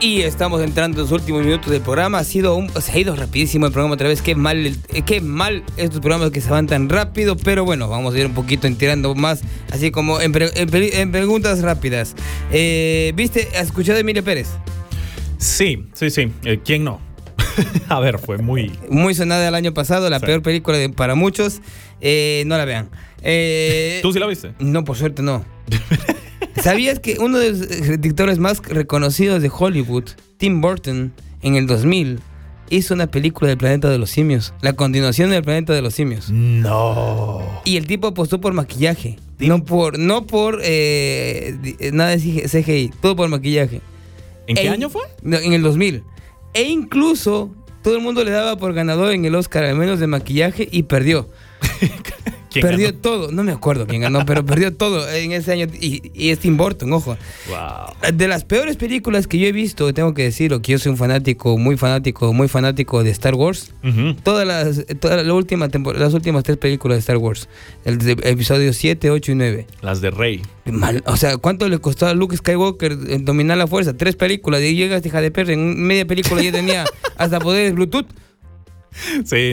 Y estamos entrando en los últimos minutos del programa. Se ha ido rapidísimo el programa otra vez. Qué mal estos programas que se van tan rápido. Pero bueno, vamos a ir un poquito tirando más, así como en preguntas rápidas. ¿Has escuchado a Emilia Pérez? Sí. ¿Quién no? A ver, fue muy sonada el año pasado, la peor película para muchos. No la vean. ¿Tú sí la viste? No, por suerte no. ¿Sabías que uno de los directores más reconocidos de Hollywood, Tim Burton, en el 2000, hizo una película del Planeta de los Simios? La continuación del Planeta de los Simios. No. Y el tipo apostó por maquillaje. No por nada de CGI, todo por maquillaje. ¿En qué año fue? No, en el 2000. E incluso todo el mundo le daba por ganador en el Oscar, al menos de maquillaje, y perdió. Perdió todo, no me acuerdo quién ganó, pero perdió todo en ese año. Y es Tim Burton, ojo. Wow. De las peores películas que yo he visto, tengo que decirlo, que yo soy un muy fanático de Star Wars. Uh-huh. Las últimas 3 películas de Star Wars, episodios 7, 8 y 9. Las de Rey. Mal, o sea, ¿cuánto le costó a Luke Skywalker dominar la fuerza? 3 películas, y llegas, hija de perra, en media película ya tenía hasta poderes Bluetooth. Sí.